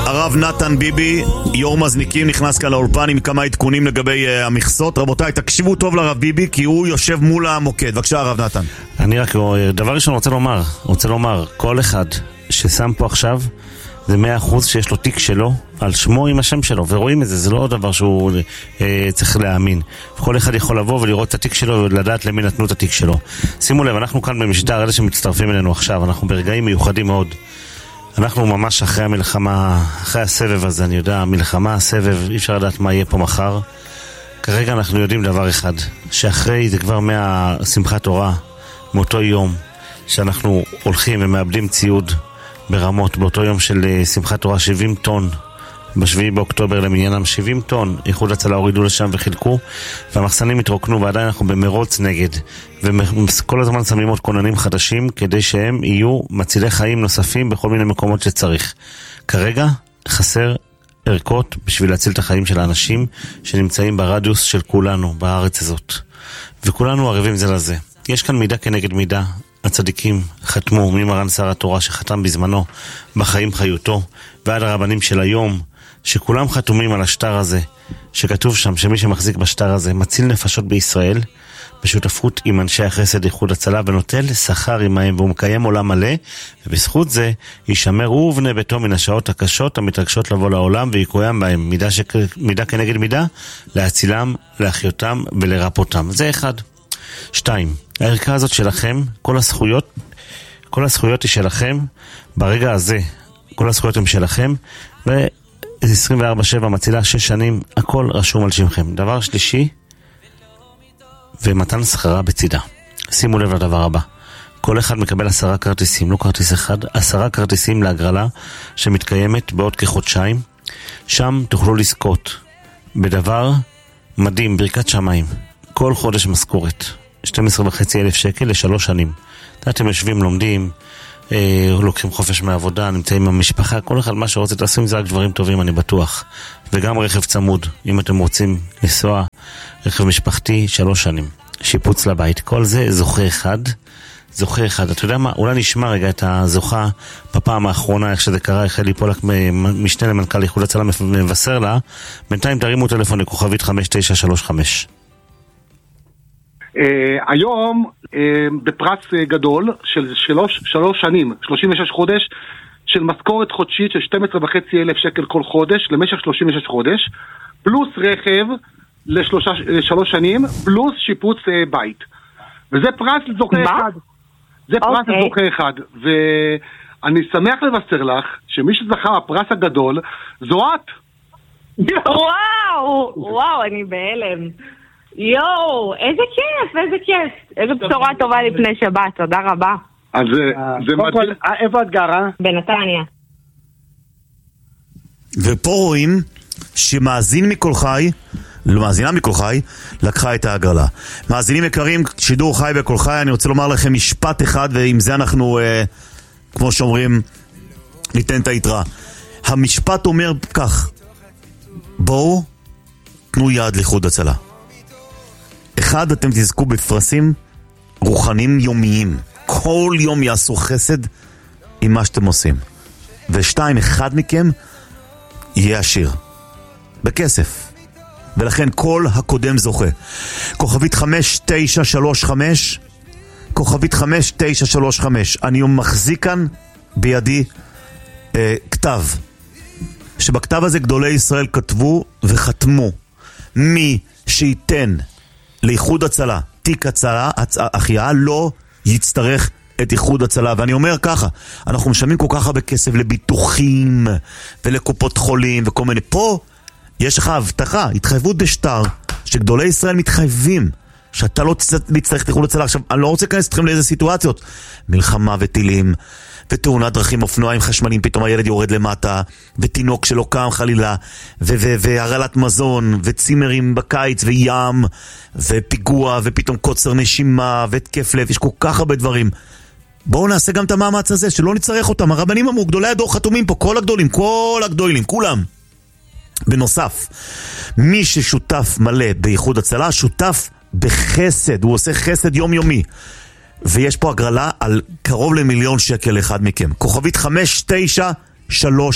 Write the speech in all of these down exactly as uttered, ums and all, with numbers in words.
הרב נתן ביבי, יור מזניקים, נכנס כאן לאולפן עם כמה עדכונים לגבי uh, המכסות. רבותיי, תקשיבו טוב לרב ביבי, כי הוא יושב מול המוקד. בבקשה, הרב נתן. אני רק, דבר ראשון רוצה לומר, רוצה לומר, כל אחד ששם פה עכשיו, זה מאה אחוז שיש לו תיק שלו על שמו עם השם שלו, ורואים את זה, זה לא דבר שהוא אה, צריך להאמין. כל אחד יכול לבוא ולראות את התיק שלו ולדעת למי נתנו את התיק שלו. שימו לב, אנחנו כאן במשדר, אלה שמצטרפים אלינו עכשיו, אנחנו ברגעים מיוחדים מאוד. אנחנו ממש אחרי המלחמה, אחרי הסבב הזה, אני יודע, המלחמה, הסבב, אי אפשר לדעת מה יהיה פה מחר. כרגע אנחנו יודעים דבר אחד, שאחרי זה כבר מהשמחת תורה, מאותו יום, שאנחנו הולכים ומאבדים ציוד ברמות, באותו יום של שמחת תורה, שבעים טון, בשביעי באוקטובר למניינם, שבעים טון, איחוד הצלה הורידו לשם וחילקו, והמחסנים התרוקנו, ועדיין אנחנו במרוץ נגד, וכל הזמן שמים עוד כוננים חדשים, כדי שהם יהיו מצילי חיים נוספים בכל מיני מקומות שצריך. כרגע חסר ערכות בשביל להציל את החיים של האנשים שנמצאים ברדיוס של כולנו בארץ הזאת, וכולנו ערבים זה לזה. יש כאן מידה כנגד מידה. הצדיקים חתמו, ממרן שר התורה שחתם בזמנו בחיים חיותו, ועד הרבנים של היום, שכולם חתומים על השטר הזה, שכתוב שם שמי שמחזיק בשטר הזה מציל נפשות בישראל, בשותפות עם אנשי החסד איחוד הצלה, ונוטל שכר עמהם, והוא מקיים עולם מלא, ובזכות זה יישמר הוא ובני ביתו מן השעות הקשות המתרגשות לבוא לעולם, ויקוים בהם מידה, שק... מידה כנגד מידה, להצילם, להחיותם ולרפותם. זה אחד. שתיים, הערכה הזאת שלכם, כל הזכויות, כל הזכויות היא שלכם, ברגע הזה, כל הזכויות הן שלכם, ו-עשרים וארבע שבע מצילה שש שנים, הכל רשום על שמכם. דבר שלישי, ומתן שכרה בצידה. שימו לב לדבר הבא. כל אחד מקבל עשרה כרטיסים, לא כרטיס אחד, עשרה כרטיסים להגרלה שמתקיימת בעוד כחודשיים. שם תוכלו לזכות בדבר מדהים, ברכת שמיים. כל חודש משכורת. שתים עשרה וחצי אלף שקל לשלוש שנים. אתם יושבים, לומדים, אה, לוקחים חופש מהעבודה, נמצאים עם המשפחה, כל אחד מה שרוצה, תעשו עם זה רק דברים טובים, אני בטוח. וגם רכב צמוד, אם אתם רוצים לנסוע, רכב משפחתי, שלוש שנים. שיפוץ לבית, כל זה זוכה אחד, זוכה אחד. אתה יודע מה? אולי נשמע רגע את הזוכה בפעם האחרונה, איך שזה קרה, איך אלי פולק משנה למנכ"ל איחוד הצלה מבשר לה. בינתיים תרימו טלפון לכוכבית חמש תשע שלוש חמש. Uh, היום uh, בפרס uh, גדול של שלוש, שלוש שנים, שלושים ושש חודש, של משכורת חודשית של שתים עשרה וחצי אלף שקל כל חודש למשך שלושים ושש חודש, פלוס רכב לשלושה, לשלוש שנים, פלוס שיפוץ uh, בית. וזה פרס לזוכה מה? אחד. זה פרס okay. לזוכה אחד. ואני שמח לבשר לך שמי שזכה הפרס הגדול זו את. וואו, וואו, אני בהלם. יואו, איזה כיף, איזה כיף. איזה בשורה טובה לפני שבת, תודה רבה. אז זה מדהים. איפה את גרה? בנתניה. ופה רואים שמאזין מכל חי, מאזינה מכל חי, לקחה את ההגרלה. מאזינים יקרים, שידור חי בכל חי, אני רוצה לומר לכם משפט אחד, ועם זה אנחנו, אה, כמו שאומרים, ניתן את היתרה. המשפט אומר כך, בואו, תנו יד לאיחוד הצלה. אחד, אתם תזכו בפרסים רוחניים יומיים. כל יום יעשו חסד עם מה שאתם עושים. ושתיים, אחד מכם יהיה עשיר. בכסף. ולכן כל הקודם זוכה. כוכבית חמש תשע שלוש חמש, כוכבית חמש תשע שלוש חמש. אני מחזיק כאן בידי אה, כתב. שבכתב הזה גדולי ישראל כתבו וחתמו. מי שייתן לאיחוד הצלה, תיק הצלה, החייאה לא יצטרך את איחוד הצלה. ואני אומר ככה, אנחנו משלמים כל כך הרבה כסף לביטוחים ולקופות חולים וכל מיני. פה יש לך הבטחה, התחייבות בשטר, שגדולי ישראל מתחייבים שאתה לא תצטרך את איחוד הצלה. עכשיו, אני לא רוצה להיכנס אתכם לאיזה סיטואציות. מלחמה וטילים, ותאונת דרכים, אופנועים חשמליים, פתאום הילד יורד למטה, ותינוק שלא קם חלילה, והרעלת מזון, וצימרים בקיץ, וים, ופיגוע, ופתאום קוצר נשימה, והתקף לב, יש כל כך הרבה דברים. בואו נעשה גם את המאמץ הזה, שלא נצטרך אותם. הרבנים אמרו, גדולי הדור חתומים פה, כל הגדולים, כל הגדולים, כולם. בנוסף, מי ששותף מלא באיחוד הצלה, שותף בחסד, הוא עושה חסד יומיומי. ויש פה הגרלה על קרוב למיליון שקל אחד מכם. כוכבית חמש תשע שלוש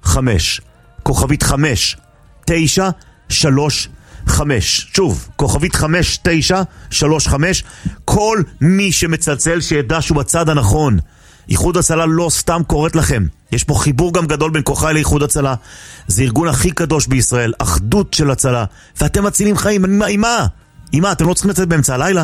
חמש. כוכבית חמש, תשע, שלוש, חמש. שוב, כוכבית חמש, תשע, שלוש, חמש. כל מי שמצלצל שידע שהוא בצד הנכון. איחוד הצלה לא סתם קוראת לכם. יש פה חיבור גם גדול בין כוחי לאיחוד הצלה. זה ארגון הכי קדוש בישראל, אחדות של הצלה. ואתם מצילים חיים. עם מה? עם מה? אתם לא צריכים לצאת באמצע הלילה?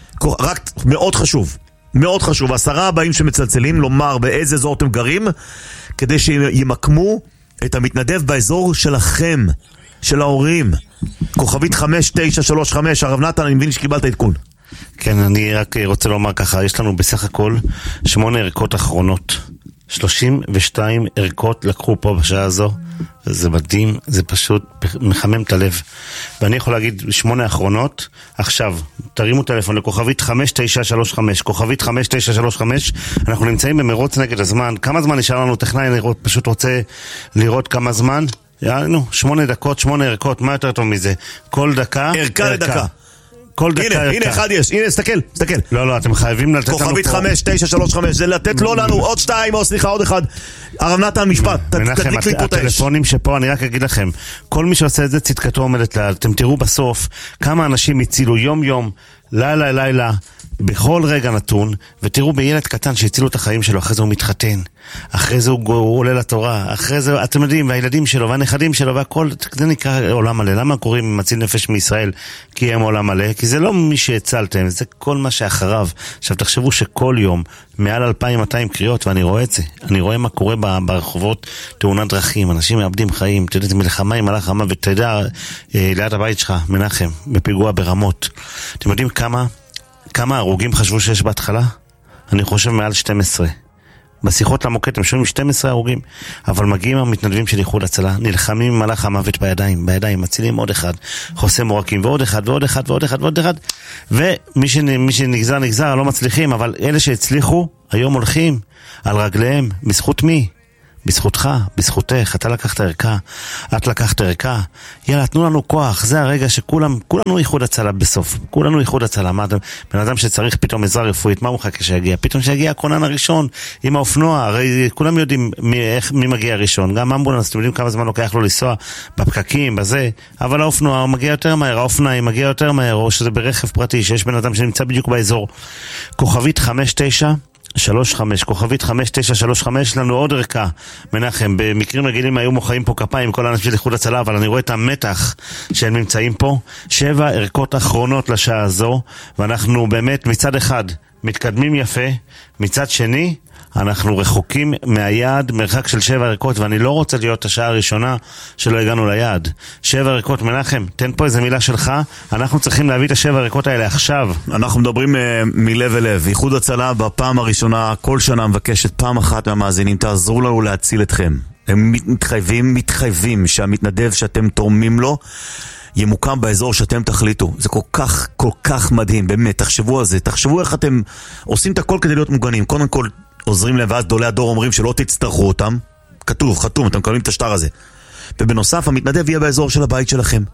רק מאוד חשוב. מאוד חשוב. עשרה הבאים שמצלצלים לומר באיזה אזור אתם גרים, כדי שימקמו את המתנדב באזור שלכם, של ההורים. כוכבית חמש תשע שלוש חמש. הרב נתן, אני מבין שקיבלת עדכון. כן, אני רק רוצה לומר ככה, יש לנו בסך הכל שמונה ערכות אחרונות. שלושים ושתיים ערכות לקחו פה בשעה הזו. זה מדהים, זה פשוט מחמם את הלב. ואני יכול להגיד שמונה אחרונות. עכשיו, תרימו טלפון לכוכבית חמש תשע שלוש חמש, כוכבית חמש תשע שלוש חמש. אנחנו נמצאים במרוץ נגד הזמן. כמה זמן נשאר לנו? טכנאי לראות, פשוט רוצה לראות כמה זמן. יאללה, שמונה דקות, שמונה ערכות, מה יותר טוב מזה? כל דקה ערכה לדקה. כל דקה הנה, ערכה. הנה אחד יש, הנה, סתכל, סתכל. לא, לא, אתם חייבים לתת לנו פה. כוכבית חמש תשע שלוש חמש, זה לתת לא לנו עוד שתיים, או סליחה, עוד אחד. הרב נתן, משפט, תדליק לי פה את האש. הטלפונים שפה, אני רק אגיד לכם, כל מי שעושה את זה, צדקתו עומדת לה. אתם תראו בסוף כמה אנשים הצילו יום יום, לילה לילה, בכל רגע נתון, ותראו בילד קטן שהצילו את החיים שלו, אחרי זה הוא מתחתן, אחרי זה הוא, הוא עולה לתורה, אחרי זה, אתם יודעים, והילדים שלו והנכדים שלו והכל, זה נקרא עולם מלא. למה קוראים מציל נפש מישראל? כי הם עולם מלא, כי זה לא מי שהצלתם, זה כל מה שאחריו. עכשיו תחשבו שכל יום מעל אלפיים ומאתיים קריאות, ואני רואה את זה, אני רואה מה קורה ברחובות, תאונת דרכים, אנשים מאבדים חיים, אתה יודע, מלחמה עם מלאך המוות, אתה יודע, ליד הבית שלך, מנחם, בפיגוע ברמות. אתם יודעים כמה כמה הרוגים חשבו שיש בהתחלה? אני חושב מעל שתים עשרה. בשיחות למוקד הם שומעים שתים עשרה הרוגים, אבל מגיעים המתנדבים של איחוד הצלה, נלחמים עם מלאך המוות בידיים, בידיים, מצילים עוד אחד, חוסם עורקים ועוד אחד ועוד אחד ועוד אחד ועוד אחד, ומי שנגזר נגזר, לא מצליחים, אבל אלה שהצליחו היום הולכים על רגליהם, בזכות מי? בזכותך, בזכותך, אתה לקחת ערכה, את לקחת ערכה, יאללה, תנו לנו כוח, זה הרגע שכולם, כולנו איחוד הצלה בסוף, כולנו איחוד הצלה, מה, בן אדם שצריך פתאום עזרה רפואית, מה הוא מחכה שיגיע? פתאום שיגיע הכונן הראשון, עם האופנוע, הרי כולם יודעים מי, איך, מי מגיע ראשון, גם אמבולנס, אתם יודעים כמה זמן לוקח לו לנסוע בפקקים, בזה, אבל האופנוע הוא מגיע יותר מהר, האופנועי מגיע יותר מהר, או שזה ברכב פרטי, שיש בן אדם שנמצא בדיוק באזור. כוכבית חמש תשע שלוש חמש, כוכבית חמש תשע שלוש חמש, לנו עוד ערכה. מנחם, במקרים רגילים היו מוחאים פה כפיים כל האנשים של איחוד הצלה, אבל אני רואה את המתח שהם נמצאים פה. שבע ערכות אחרונות לשעה הזו, ואנחנו באמת מצד אחד מתקדמים יפה, מצד שני אנחנו רחוקים מהיעד, מרחק של שבע ערכות, ואני לא רוצה להיות השעה הראשונה שלא הגענו ליעד. שבע ערכות, מנחם, תן פה איזה מילה שלך, אנחנו צריכים להביא את השבע ערכות האלה עכשיו. אנחנו מדברים uh, מלב אל לב. איחוד הצלה בפעם הראשונה, כל שנה מבקשת פעם אחת מהמאזינים, תעזרו לנו להציל אתכם. הם מתחייבים, מתחייבים שהמתנדב שאתם תורמים לו, ימוקם באזור שאתם תחליטו. זה כל כך, כל כך מדהים, באמת, תחשבו על זה, תחשבו איך אתם עושים את הכל כדי להיות מוגנים. קודם כל, עוזרים להם, ואז דולי הדור אומרים שלא תצטרכו אותם. כתוב, חתום, אתם מקבלים את השטר הזה. ובנוסף, המתנדב יהיה באזור של הבית שלכם.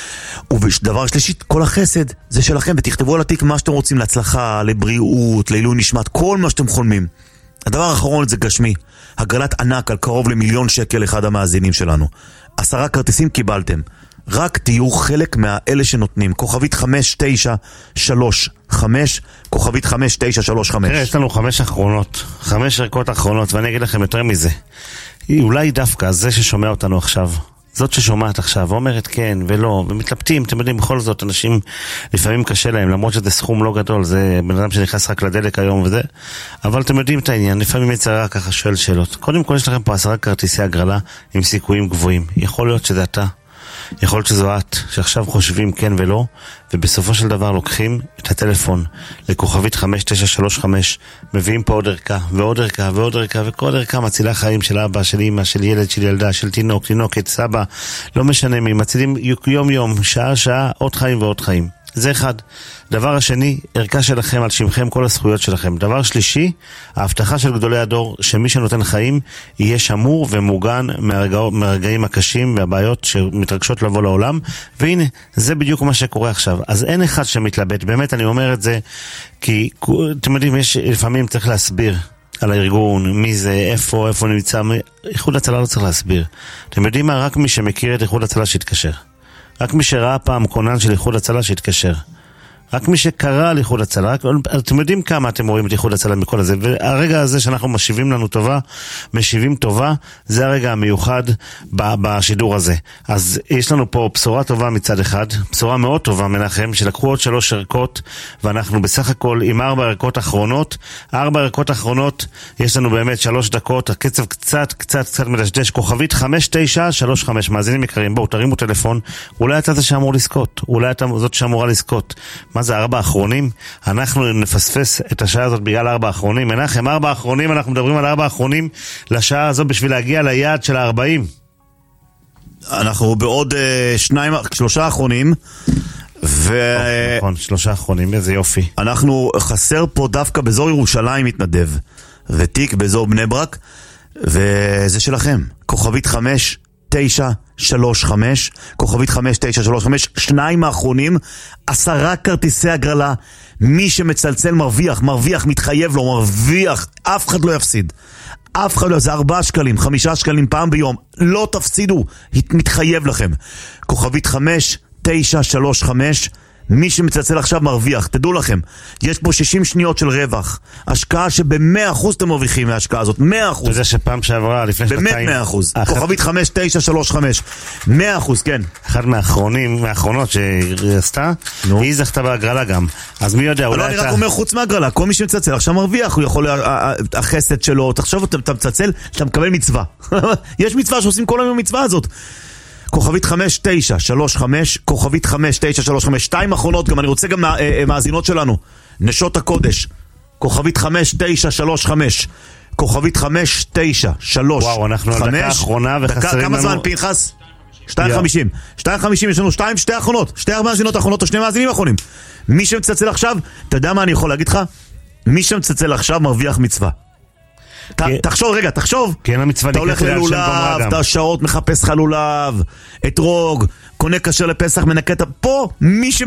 ודבר שלישית, כל החסד זה שלכם, ותכתבו על התיק מה שאתם רוצים, להצלחה, לבריאות, לעילוי נשמת, כל מה שאתם חולמים. הדבר האחרון זה גשמי. הגרלת ענק על קרוב למיליון שקל אחד המאזינים שלנו. עשרה כרטיסים קיבלתם. רק תהיו חלק מהאלה שנותנים. כוכבית חמש תשע שלוש חמש, כוכבית חמש תשע שלוש חמש. תראה, יש לנו חמש אחרונות, חמש ערכות אחרונות, ואני אגיד לכם יותר מזה. אולי דווקא זה ששומע אותנו עכשיו, זאת ששומעת עכשיו, ואומרת כן ולא, ומתלבטים, אתם יודעים, בכל זאת, אנשים לפעמים קשה להם, למרות שזה סכום לא גדול, זה בן אדם שנכנס רק לדלק היום וזה, אבל אתם יודעים את העניין, לפעמים יצרה ככה שואל שאלות. קודם כל יש לכם פה עשרה כרטיסי הגרלה עם סיכויים גבוהים. יכול להיות שזה אתה, יכול להיות שזו את, שעכשיו חושבים כן ולא, ובסופו של דבר לוקחים את הטלפון לכוכבית חמש תשע שלוש חמש, מביאים פה עוד ערכה ועוד ערכה ועוד ערכה, וכל ערכה מצילה חיים של אבא, של אמא, של ילד, של ילדה, של תינוק, תינוקת, סבא, לא משנה מי, מצילים יום יום, שעה שעה, עוד חיים ועוד חיים. זה אחד. דבר השני, ערכה שלכם על שמכם, כל הזכויות שלכם. דבר שלישי, ההבטחה של גדולי הדור, שמי שנותן חיים יהיה שמור ומוגן מהרגע, מהרגעים הקשים והבעיות שמתרגשות לבוא לעולם. והנה, זה בדיוק מה שקורה עכשיו. אז אין אחד שמתלבט, באמת אני אומר את זה, כי אתם יודעים, יש, לפעמים צריך להסביר. על הארגון, מי זה, איפה, איפה נמצא, איחוד הצלה לא צריך להסביר. אתם יודעים מה? רק מי שמכיר את איחוד הצלה שיתקשר. רק מי שראה פעם קונן של איחוד הצלה שיתקשר. רק מי שקרא על איחוד הצלה, רק, אתם יודעים כמה אתם רואים את איחוד הצלה מכל הזה, והרגע הזה שאנחנו משיבים לנו טובה, משיבים טובה, זה הרגע המיוחד בשידור הזה. אז יש לנו פה בשורה טובה מצד אחד, בשורה מאוד טובה מנחם, שלקחו עוד שלוש ערכות, ואנחנו בסך הכל עם ארבע ערכות אחרונות, ארבע ערכות אחרונות, יש לנו באמת שלוש דקות, הקצב קצת, קצת, קצת מדשדש, כוכבית חמש תשע שלוש חמש, מאזינים יקרים, בואו תרימו טלפון, אולי אתה זה שאמור לזכות, אולי אתה זאת שאמורה לזכות. מה זה ארבע האחרונים? אנחנו נפספס את השעה הזאת בגלל ארבע האחרונים. מנחם, ארבע האחרונים, אנחנו מדברים על ארבע האחרונים לשעה הזאת בשביל להגיע ליעד של הארבעים. אנחנו בעוד uh, שניים, שלושה האחרונים, ו... נכון, שלושה האחרונים, איזה יופי. אנחנו חסר פה דווקא באזור ירושלים מתנדב, ותיק באזור בני ברק, וזה שלכם. כוכבית חמש תשע שלוש חמש, כוכבית חמש תשע שלוש חמש, שניים האחרונים, עשרה כרטיסי הגרלה, מי שמצלצל מרוויח, מרוויח, מתחייב לו, מרוויח, אף אחד לא יפסיד, אף אחד לא, זה ארבעה שקלים, חמישה שקלים פעם ביום, לא תפסידו, מתחייב לכם. כוכבית חמש תשע שלוש חמש, מי שמצלצל עכשיו מרוויח, תדעו לכם, יש פה שישים שניות של רווח, השקעה שב-מאה אחוז אתם מרוויחים מההשקעה הזאת, מאה אחוז. אתה יודע שפעם שעברה, לפני שנתיים... באמת מאה אחוז, כוכבית חמש תשע שלוש חמש, מאה אחוז, כן. אחד מהאחרונים, מהאחרונות שהיא עשתה, היא זכתה בהגרלה גם. אז מי יודע, אולי אתה... אני רק אומר חוץ מהגרלה, כל מי שמצלצל עכשיו מרוויח, הוא יכול, החסד שלו, תחשוב, אתה מצלצל, אתה מקבל מצווה. יש מצווה שעושים כל היום המצווה הזאת. כוכבית חמש תשע שלוש חמש, כוכבית חמש תשע שלוש חמש, שתיים אחרונות, גם אני רוצה גם מאזינות שלנו, נשות הקודש, כוכבית חמש תשע שלוש חמש, כוכבית חמש תשע שלוש חמש. וואו, אנחנו על דקה האחרונה וחסרים לנו... כמה זמן פנחס? שתיים חמישים. שתיים חמישים יש לנו שתיים, שתי אחרונות, שתי מאזינות אחרונות או שני מאזינים אחרונים. מי שמצלצל עכשיו, אתה יודע מה אני יכול להגיד לך? מי שמצלצל עכשיו מרוויח מצווה. תחשוב, רגע, תחשוב, אתה הולך ללולב, אתה שעות מחפש לך לולב, אתרוג, קונה כשר לפסח, מנקה את... פה, מי ש...